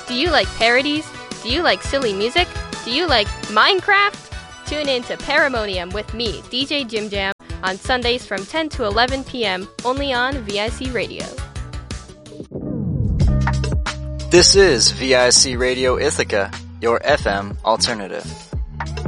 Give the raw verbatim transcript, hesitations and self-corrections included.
Do you like parodies? Do you like silly music? Do you like Minecraft? Tune in to Paramonium with me, D J Jim Jam, on Sundays from ten to eleven p.m. only on V I C Radio. This is V I C Radio Ithaca, your F M alternative.